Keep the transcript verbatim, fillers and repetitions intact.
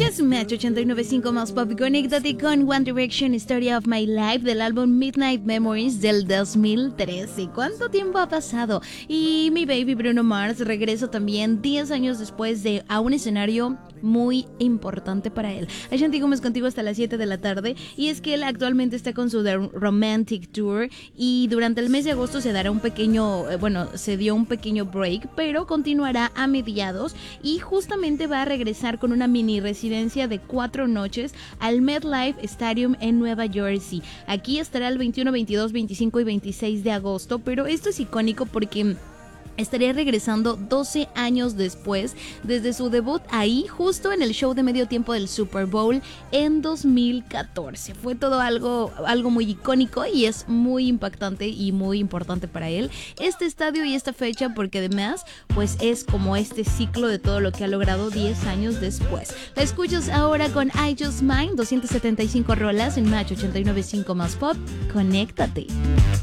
Escuchas Match ochenta y nueve punto cinco más Pop. Conéctate con One Direction, Story of My Life, del álbum Midnight Memories del dos mil trece. ¿Cuánto tiempo ha pasado? Y mi baby Bruno Mars regresó también diez años después de a un escenario muy importante para él. Ashanti Gómez contigo hasta las siete de la tarde. Y es que él actualmente está con su The Romantic Tour y durante el mes de agosto se dará un pequeño, eh, bueno, se dio un pequeño break, pero continuará a mediados y justamente va a regresar con una mini residencia de cuatro noches al MetLife Stadium en Nueva Jersey. Aquí estará el veintiuno, veintidós, veinticinco y veintiséis de agosto, pero esto es icónico porque estaría regresando doce años después, desde su debut ahí, justo en el show de medio tiempo del Super Bowl en dos mil catorce. Fue todo algo, algo muy icónico y es muy impactante y muy importante para él este estadio y esta fecha, porque además pues es como este ciclo de todo lo que ha logrado diez años después. La escuchas ahora con I Just Mine, doscientas setenta y cinco rolas en Match ochenta y nueve punto cinco más Pop. Conéctate.